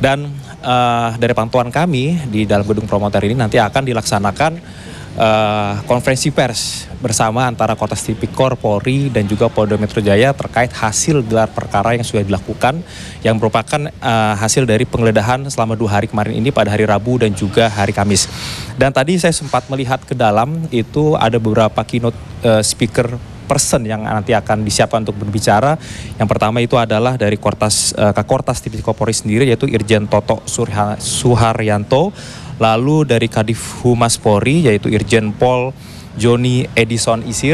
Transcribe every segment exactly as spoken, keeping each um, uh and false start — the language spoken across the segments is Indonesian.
Dan uh, dari pantauan kami di dalam gedung promoter ini nanti akan dilaksanakan uh, konferensi pers bersama antara Kortas Tipikor, Polri dan juga Polda Metro Jaya terkait hasil gelar perkara yang sudah dilakukan yang merupakan uh, hasil dari penggeledahan selama dua hari kemarin ini pada hari Rabu dan juga hari Kamis. Dan tadi saya sempat melihat ke dalam, itu ada beberapa keynote uh, speaker person yang nanti akan disiapkan untuk berbicara. Yang pertama itu adalah dari Kortas uh, Kakortas Tipikor Polri sendiri, yaitu Irjen Toto Surha, Suharyanto. Lalu dari Kadif Humas Polri yaitu Irjen Pol Joni Edison Isir.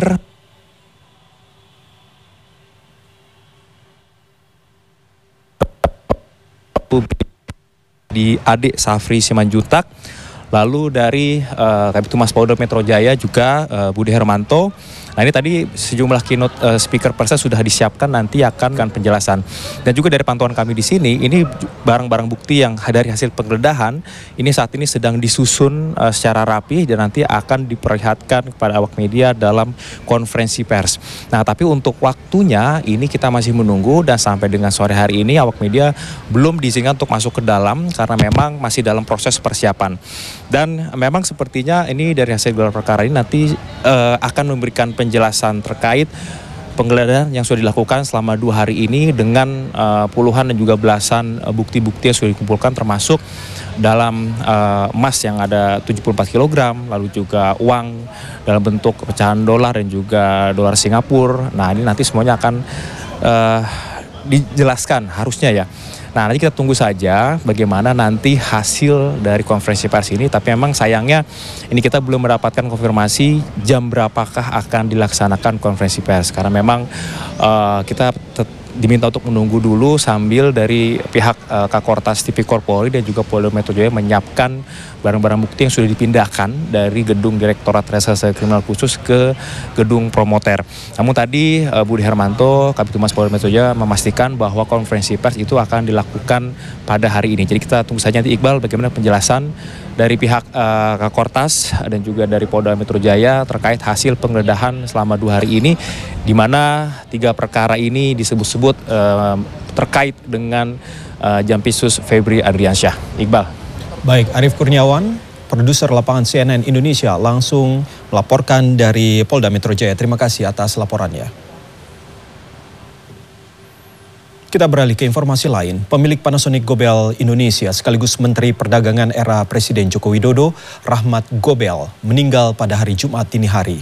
Di Ade Safri Simanjuntak. Lalu dari uh, Kabid Humas Polda Metro Jaya juga uh, Budi Hermanto. Nah ini tadi sejumlah keynote uh, speaker person sudah disiapkan, nanti akan kan penjelasan. Dan juga dari pantauan kami di sini, ini barang-barang bukti yang dari hasil penggeledahan ini saat ini sedang disusun uh, secara rapi dan nanti akan diperlihatkan kepada awak media dalam konferensi pers. Nah tapi untuk waktunya ini kita masih menunggu, dan sampai dengan sore hari ini awak media belum diizinkan untuk masuk ke dalam karena memang masih dalam proses persiapan. Dan memang sepertinya ini dari hasil gelar perkara ini nanti uh, akan memberikan penjelasan terkait penggeledahan yang sudah dilakukan selama dua hari ini dengan uh, puluhan dan juga belasan uh, bukti-bukti yang sudah dikumpulkan, termasuk dalam uh, emas yang ada tujuh puluh empat kilogram, lalu juga uang dalam bentuk pecahan dolar dan juga dolar Singapura. Nah ini nanti semuanya akan uh, dijelaskan harusnya ya. Nah nanti kita tunggu saja bagaimana nanti hasil dari konferensi pers ini. Tapi memang sayangnya ini kita belum mendapatkan konfirmasi jam berapakah akan dilaksanakan konferensi pers. Karena memang uh, kita diminta untuk menunggu dulu sambil dari pihak uh, Kakortas Tipikor Polri dan juga Polda Metro Jaya menyiapkan barang-barang bukti yang sudah dipindahkan dari gedung Direktorat Reserse Kriminal Khusus ke gedung Promoter. Namun tadi uh, Budi Hermanto, Kabid Humas Polda Metro Jaya memastikan bahwa konferensi pers itu akan dilakukan pada hari ini. Jadi kita tunggu saja nanti Iqbal bagaimana penjelasan dari pihak uh, Kakortas dan juga dari Polda Metro Jaya terkait hasil penggeledahan selama dua hari ini, di mana tiga perkara ini disebut-sebut uh, terkait dengan uh, Jampisus Febri Adriansyah. Iqbal. Baik, Arief Kurniawan, produser lapangan C N N Indonesia, langsung melaporkan dari Polda Metro Jaya. Terima kasih atas laporannya. Kita beralih ke informasi lain. Pemilik Panasonic Gobel Indonesia sekaligus Menteri Perdagangan era Presiden Joko Widodo, Rahmat Gobel, meninggal pada hari Jumat dini hari.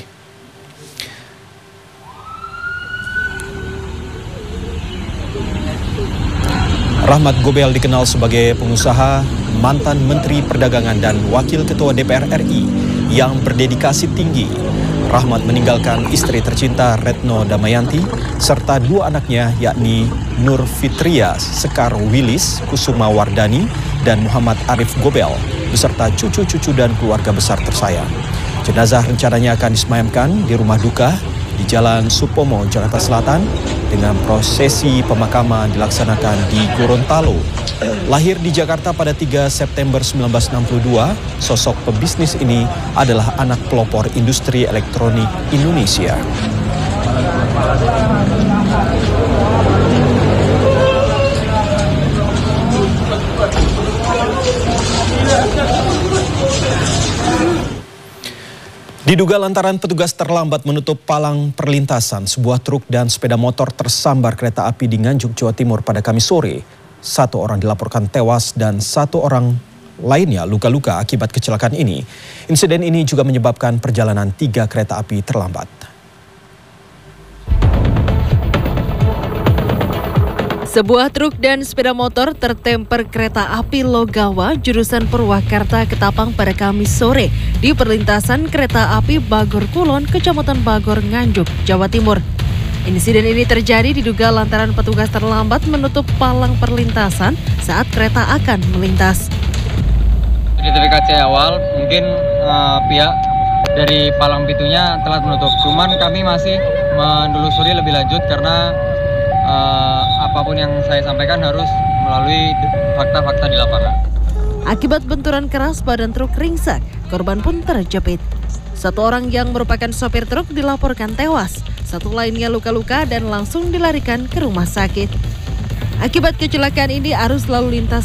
Rahmat Gobel dikenal sebagai pengusaha, mantan Menteri Perdagangan dan Wakil Ketua D P R R I yang berdedikasi tinggi. Rahmat meninggalkan istri tercinta Retno Damayanti serta dua anaknya yakni Nur Fitria Sekar Wilis Kusuma Wardani dan Muhammad Arif Gobel beserta cucu-cucu dan keluarga besar tersayang. Jenazah rencananya akan disemayamkan di rumah duka di Jalan Supomo, Jakarta Selatan dengan prosesi pemakaman dilaksanakan di Gorontalo. Lahir di Jakarta pada tiga September seribu sembilan ratus enam puluh dua, sosok pebisnis ini adalah anak pelopor industri elektronik Indonesia. Diduga lantaran petugas terlambat menutup palang perlintasan, sebuah truk dan sepeda motor tersambar kereta api di Nganjuk, Jawa Timur pada Kamis sore. Satu orang dilaporkan tewas dan satu orang lainnya luka-luka akibat kecelakaan ini. Insiden ini juga menyebabkan perjalanan tiga kereta api terlambat. Sebuah truk dan sepeda motor tertemper kereta api Logawa jurusan Purwakarta Ketapang pada Kamis sore di perlintasan kereta api Bagor Kulon, Kecamatan Bagor, Nganjuk, Jawa Timur. Insiden ini terjadi diduga lantaran petugas terlambat menutup palang perlintasan saat kereta akan melintas. Identifikasi awal mungkin uh, pihak dari palang pintunya telah menutup. Cuman kami masih menelusuri lebih lanjut karena uh, apapun yang saya sampaikan harus melalui fakta-fakta di lapangan. Akibat benturan keras badan truk ringsek, korban pun terjepit. Satu orang yang merupakan sopir truk dilaporkan tewas, satu lainnya luka-luka dan langsung dilarikan ke rumah sakit. Akibat kecelakaan ini arus lalu lintas